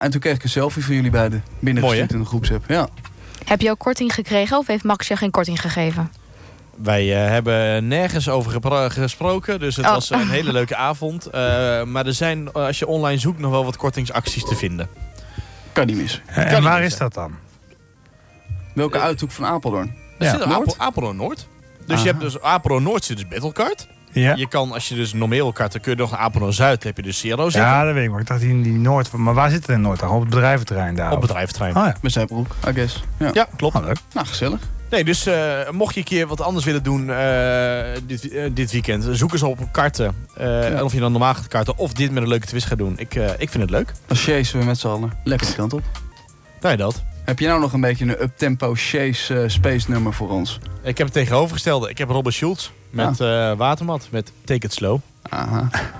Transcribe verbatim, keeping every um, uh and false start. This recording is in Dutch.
En toen kreeg ik een selfie van jullie beiden binnengestuurd in de groepsapp. Ja. Heb je ook korting gekregen of heeft Max je geen korting gegeven? Wij uh, hebben nergens over gepro- gesproken, dus het oh. was een hele leuke avond. Uh, maar er zijn, als je online zoekt, nog wel wat kortingsacties te vinden. Kan niet mis. En, en waar is dat dan? Welke uh, uithoek van Apeldoorn? Dat ja. zit in Apel, Apeldoorn Noord. Dus Aha. je hebt dus Apeldoorn Noord zit dus Battlekart. Ja. Je kan, als je dus normeel kart, dan kun je nog naar Apeldoorn Zuid, heb je dus Zero zitten. Ja, dat weet ik, maar ik dacht in die Noord. Maar waar zit het in Noord dan? Op het bedrijventerrein daar? Op het bedrijventerrein. Oh, ja. Met Zijbroek, I guess. Ja, ja klopt. Oh, leuk. Nou, gezellig. Nee, dus uh, mocht je een keer wat anders willen doen uh, dit, uh, dit weekend, zoek eens op karten. Uh, ja. En of je dan normaal gaat karten of dit met een leuke twist gaat doen. Ik, uh, ik vind het leuk. Dan chasen we met z'n allen. Lekker de kant op. Nee, dat. Heb je nou nog een beetje een up-tempo chase uh, space nummer voor ons? Ik heb het tegenovergestelde. Ik heb Robert Schultz met ah. uh, Watermat, met Take It Slow. Aha.